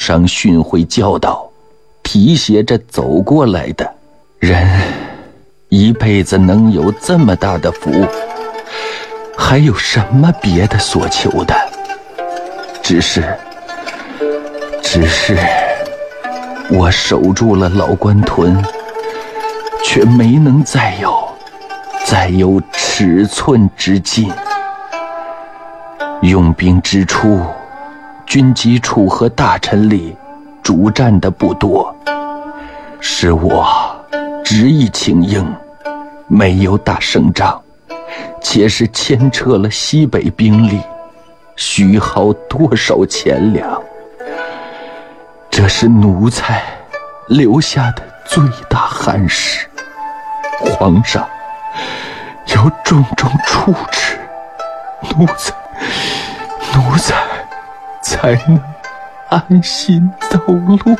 上训诲教导，提携着走过来的人，一辈子能有这么大的福，还有什么别的所求的？只是我守住了老关屯，却没能再有尺寸之进。用兵之初，军机处和大臣里主战的不多，是我执意请缨，没有打胜仗，且是牵扯了西北兵力，需耗多少钱粮。这是奴才留下的最大憾事，皇上有重重处置，奴才才能安心走路。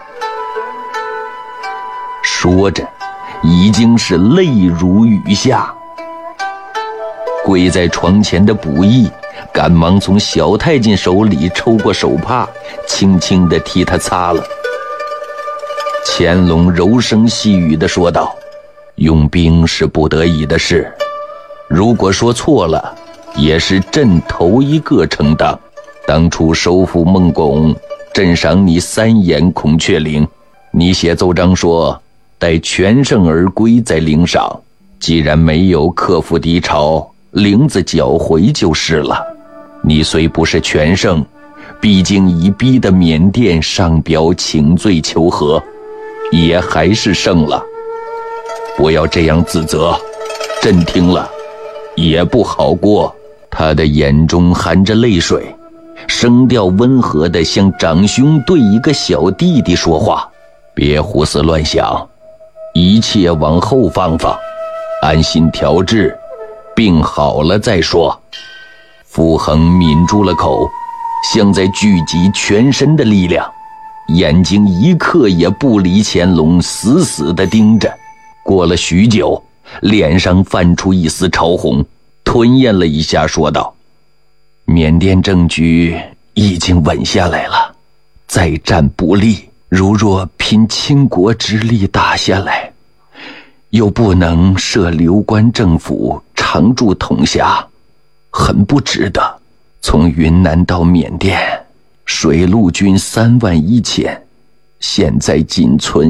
说着已经是泪如雨下。跪在床前的卜义赶忙从小太监手里抽过手帕，轻轻地替他擦了。乾隆柔声细语地说道：用兵是不得已的事，如果说错了，也是朕头一个承当。当初收复孟拱，朕赏你3眼孔雀翎，你写奏章说待全胜而归再领赏，既然没有克服敌巢，翎子缴回就是了。你虽不是全胜，毕竟已逼得缅甸上表请罪求和，也还是胜了。不要这样自责，朕听了也不好过。他的眼中含着泪水，声调温和地像长兄对一个小弟弟说话。别胡思乱想，一切往后放放，安心调治，病好了再说。傅恒抿住了口，像在聚集全身的力量，眼睛一刻也不离乾隆，死死地盯着。过了许久，脸上泛出一丝潮红，吞咽了一下说道：缅甸政局已经稳下来了，再战不利，如若拼倾国之力打下来，又不能设刘关政府常驻统辖，很不值得。从云南到缅甸，水陆军31000，现在仅存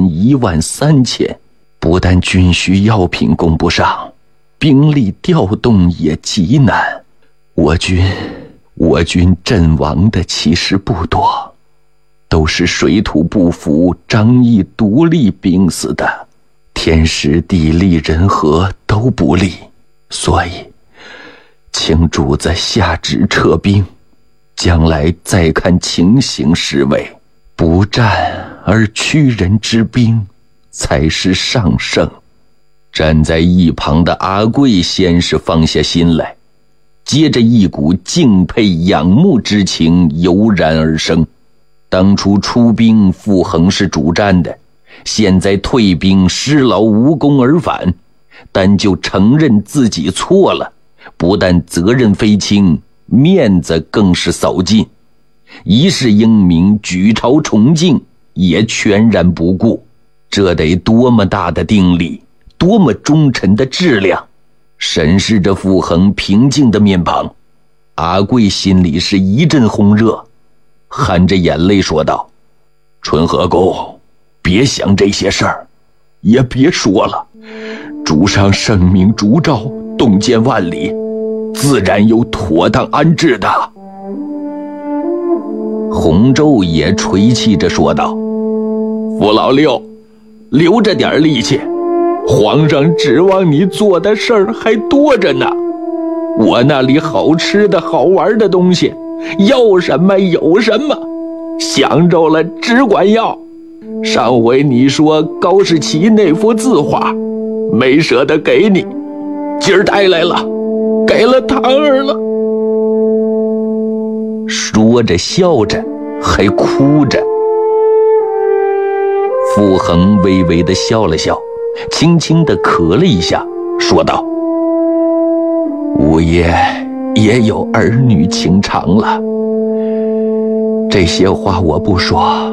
13000，不但军需药品供不上，兵力调动也极难。我军阵亡的其实不多，都是水土不服、张毅独立病死的，天时地利人和都不利，所以请主子下旨撤兵，将来再看情形是为。不战而屈人之兵才是上圣。站在一旁的阿贵先是放下心来，接着一股敬佩仰慕之情油然而生。当初出兵傅恒是主战的，现在退兵失劳无功而返，但就承认自己错了，不但责任非轻，面子更是扫尽。一世英名，举朝崇敬也全然不顾，这得多么大的定力，多么忠臣的质量。审视着傅恒平静的面庞，阿贵心里是一阵红热，含着眼泪说道：纯和公，别想这些事儿，也别说了，主上圣明烛照，洞见万里，自然有妥当安置的。洪昼也垂泣着说道：傅老六，留着点力气，皇上指望你做的事儿还多着呢。我那里好吃的好玩的东西，要什么有什么，想着了只管要。上回你说高士奇那幅字画没舍得给你，今儿带来了，给了堂儿了。说着笑着还哭着。傅恒微微地笑了笑，轻轻地咳了一下，说道：吾爷也有儿女情长了，这些话我不说，